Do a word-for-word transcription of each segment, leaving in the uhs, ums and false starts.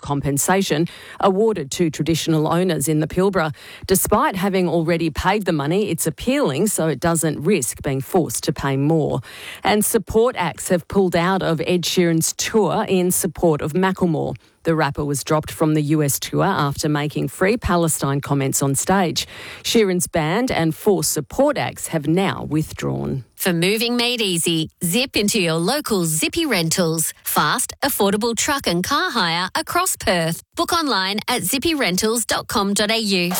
compensation awarded to traditional owners in the Pilbara. Despite having already paid the money, it's appealing so it doesn't risk being forced to pay more. And support acts have pulled out of Ed Sheeran's tour in support of Macklemore. The rapper was dropped from the U S tour after making Free Palestine comments on stage. Sheeran's band and four support acts have now withdrawn. For moving made easy, zip into your local Zippy Rentals. Fast, affordable truck and car hire across Perth. Book online at zippy rentals dot com dot a u.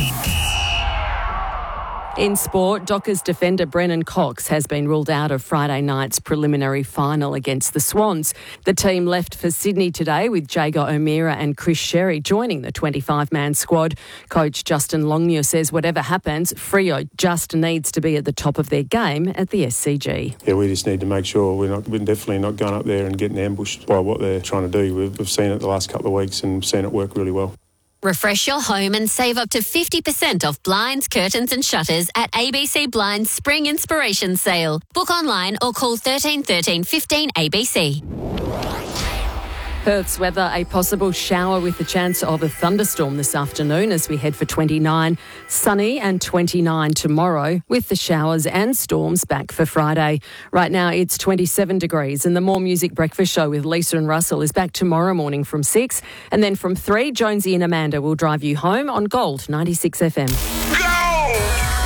In sport, Dockers defender Brennan Cox has been ruled out of Friday night's preliminary final against the Swans. The team left for Sydney today with Jago O'Meara and Chris Sherry joining the twenty-five man squad. Coach Justin Longmuir says whatever happens, Freo just needs to be at the top of their game at the S C G. Yeah, we just need to make sure we're not, we're definitely not going up there and getting ambushed by what they're trying to do. We've, we've seen it the last couple of weeks and seen it work really well. Refresh your home and save up to fifty percent off blinds, curtains and shutters at A B C Blinds Spring Inspiration Sale. Book online or call thirteen thirteen fifteen A B C. Perth's weather, a possible shower with the chance of a thunderstorm this afternoon as we head for twenty-nine. Sunny and twenty-nine tomorrow with the showers and storms back for Friday. Right now it's twenty-seven degrees and the More Music Breakfast Show with Lisa and Russell is back tomorrow morning from six. And then from three, Jonesy and Amanda will drive you home on Gold ninety-six F M. Go!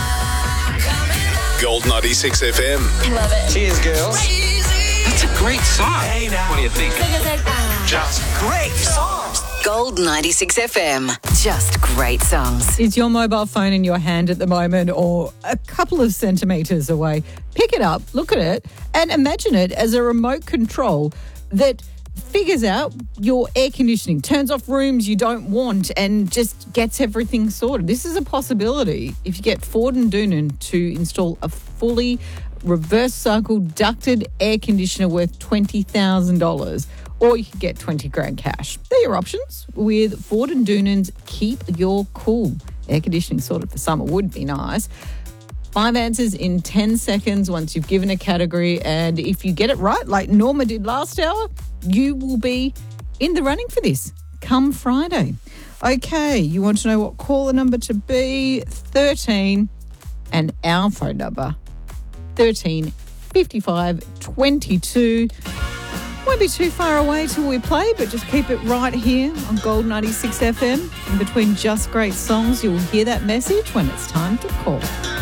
Gold ninety-six F M. Love it. Cheers, girls. That's a great song. Hey, now. What do you think? Just great songs. Gold ninety-six F M. Just great songs. Is your mobile phone in your hand at the moment or a couple of centimetres away? Pick it up, look at it, and imagine it as a remote control that figures out your air conditioning, turns off rooms you don't want and just gets everything sorted. This is a possibility if you get Ford and Doonan to install a fully reverse cycle ducted air conditioner worth twenty thousand dollars. Or you could get twenty grand cash. They're your options with Ford and Doonan's Keep Your Cool. Air conditioning sorted for summer would be nice. Five answers in ten seconds once you've given a category. And if you get it right, like Norma did last hour, you will be in the running for this come Friday. Okay, you want to know what caller number to be? thirteen. And our phone number, thirteen fifty-five twenty-two. Won't be too far away till we play, but just keep it right here on Gold ninety-six F M. In between Just Great Songs, you'll hear that message when it's time to call.